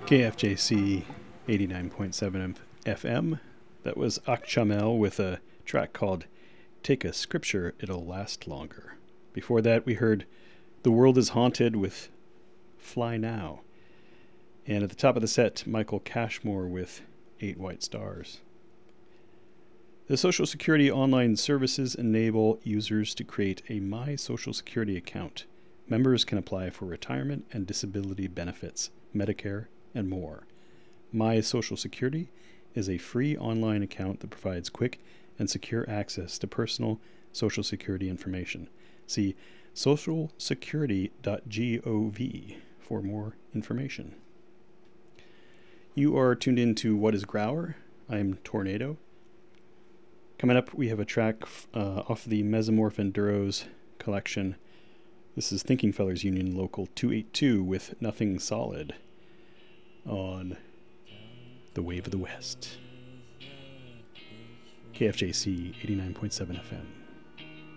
KFJC 89.7 FM. That was Akchamel with a track called Take a Scripture, It'll Last Longer. Before that, we heard The World is Haunted with Fly Now. And at the top of the set, Michael Cashmore with 8 White Stars. The Social Security online services enable users to create a My Social Security account. Members can apply for retirement and disability benefits, Medicare, and more. My Social Security is a free online account that provides quick and secure access to personal Social Security information. See socialsecurity.gov for more information. You are tuned in to What is Grauer? I'm Tornado. Coming up, we have a track off the Mesomorph Enduros collection. This is Thinking Fellers Union Local 282 with Nothing Solid on The Wave of the West. KFJC 89.7 FM.